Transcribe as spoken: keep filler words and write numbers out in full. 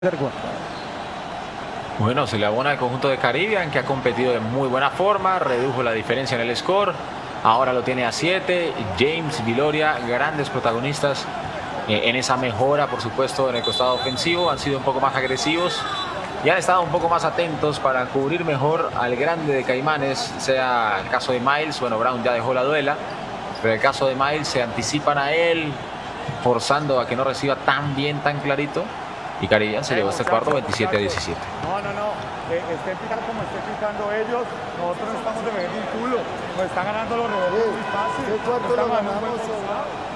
Bueno, se le abona al conjunto de Caribbean, que ha competido de muy buena forma, redujo la diferencia en el score, ahora lo tiene a siete. James, Viloria, grandes protagonistas eh, en esa mejora, por supuesto, en el costado ofensivo. Han sido un poco más agresivos y han estado un poco más atentos para cubrir mejor al grande de Caimanes, sea el caso de Miles. Bueno, Brown ya dejó la duela, pero en el caso de Miles se anticipan a él, forzando a que no reciba tan bien, tan clarito. Y Caribbean se Eh, llevó este muchachos, cuarto veintisiete a diecisiete. No, no, no. Eh, estén picando como estén picando ellos. Nosotros no estamos de ver un culo. Nos están ganando los rebotes muy fácil. ¿Qué cuarto Nos lo están ganando un buen ganamos? resultado.